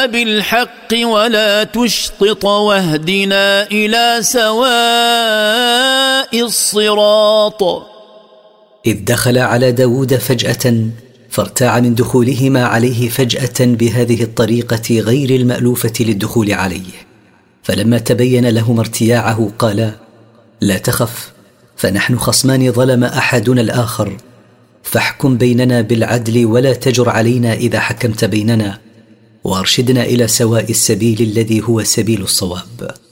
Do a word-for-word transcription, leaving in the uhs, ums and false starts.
بالحق ولا تشطط واهدنا إلى سواء الصراط. إذ دخل على داود فجأة فارتاع من دخولهما عليه فجأة بهذه الطريقة غير المألوفة للدخول عليه، فلما تبين لهما ارتياعه قالا: لا تخف، فنحن خصمان ظلم أحدنا الآخر، فاحكم بيننا بالعدل ولا تجر علينا إذا حكمت بيننا، وارشدنا إلى سواء السبيل الذي هو سبيل الصواب.